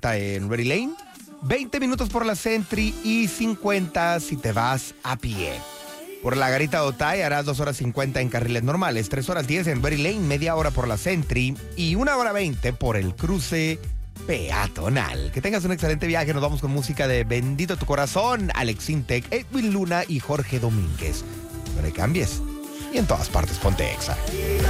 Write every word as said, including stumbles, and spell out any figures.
cuarenta en Ready Lane, veinte minutos por la Sentry y cincuenta si te vas a pie. Por la Garita de Otay harás dos horas cincuenta en carriles normales, tres horas diez en Ready Lane, media hora por la Sentry y una hora veinte por el cruce peatonal. Que tengas un excelente viaje. Nos vamos con música de Bendito tu Corazón, Alex Intec, Edwin Luna y Jorge Domínguez. No le cambies. Y en todas partes ponte Exa.